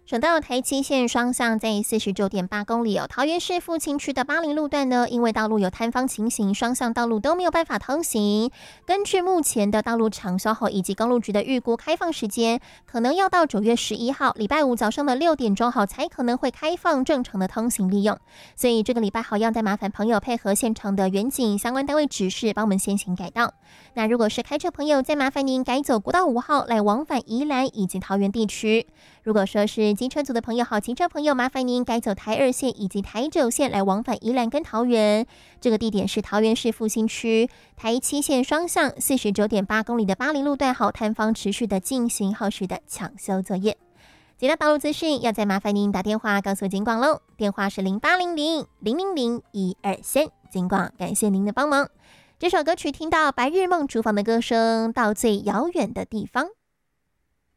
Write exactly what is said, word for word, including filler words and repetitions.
省道台七线双向在四十九点八公里哦，桃园市复兴区的巴林路段呢，因为道路有坍方情形，双向道路都没有办法通行。根据目前的道路厂销后以及公路局的预估开放时间，可能要到九月十一号礼拜五早上的六点钟后才可能会开放正常的通行利用。所以这个礼拜好要再麻烦朋友配合现场的远景相关单位指示，帮我们先行改道。那如果是开车朋友，再麻烦您改走国道五号来往返宜兰以及桃园地区。如果说是机车族的朋友，好，骑车朋友麻烦您改走台二线以及台九线来往返宜兰跟桃园。这个地点是桃园市复兴区台七线双向四十九点八公里的巴林路段，好，摊方持续的进行后续的抢修作业。其他道路资讯要再麻烦您打电话告诉警广喽，电话是零八零零零零零一二三，警广感谢您的帮忙。这首歌曲听到白日梦厨房的歌声，到最遥远的地方。